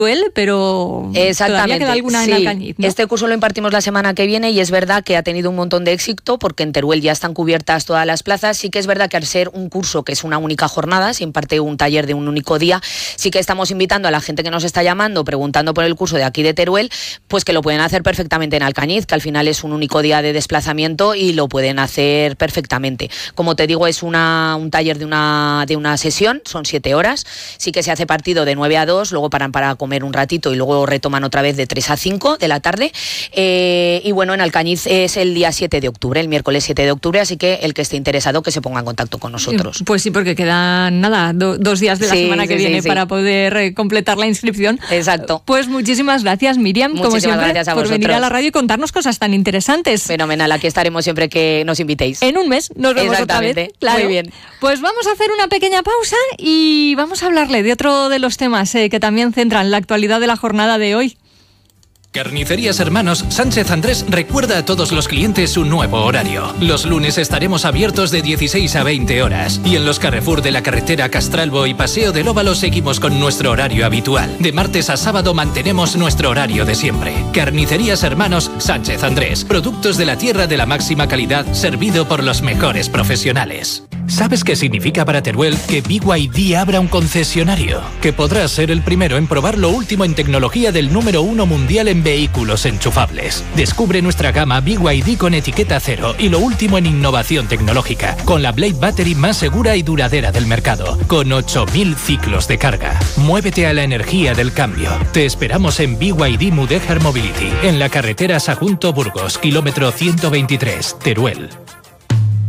pero todavía queda alguna en Alcañiz, ¿no? Este curso lo impartimos la semana que viene y es verdad que ha tenido un montón de éxito porque en Teruel ya están cubiertas todas las plazas. Sí que es verdad que al ser un curso que es una única jornada, se imparte un taller de un único día, sí que estamos invitando a la gente que nos está llamando, preguntando por el curso de aquí de Teruel, pues que lo pueden hacer perfectamente en Alcañiz, que al final es un único día de desplazamiento y lo pueden hacer perfectamente. Como te digo, es un taller de una sesión, son 7 horas, sí que se hace partido de 9 a 2, luego paran para comer un ratito y luego retoman otra vez de 3 a 5 de la tarde. Y bueno, en Alcañiz es el día 7 de octubre, el miércoles 7 de octubre, así que el que esté interesado que se ponga en contacto con nosotros. Pues sí, porque quedan nada, 2 días de la semana que viene para poder completar la inscripción. Exacto. Pues muchísimas gracias, Miriam, como siempre, por venir a la radio y contarnos cosas tan interesantes. Fenomenal, aquí estaremos siempre que nos invitéis. En un mes nos vemos otra vez. Claro. Muy bien. Pues vamos a hacer una pequeña pausa y vamos a hablarle de otro de los temas que también centran la actualidad de la jornada de hoy. Carnicerías Hermanos Sánchez Andrés recuerda a todos los clientes su nuevo horario. Los lunes estaremos abiertos de 16 a 20 horas y en los Carrefour de la carretera Castralbo y Paseo del Óvalo seguimos con nuestro horario habitual. De martes a sábado mantenemos nuestro horario de siempre. Carnicerías Hermanos Sánchez Andrés. Productos de la tierra de la máxima calidad, servido por los mejores profesionales. ¿Sabes qué significa para Teruel que BYD abra un concesionario? Que podrás ser el primero en probar lo último en tecnología del número 1 mundial en vehículos enchufables. Descubre nuestra gama BYD con etiqueta cero y lo último en innovación tecnológica, con la Blade Battery más segura y duradera del mercado, con 8.000 ciclos de carga. Muévete a la energía del cambio. Te esperamos en BYD Mudéjar Mobility, en la carretera Sagunto-Burgos, kilómetro 123, Teruel.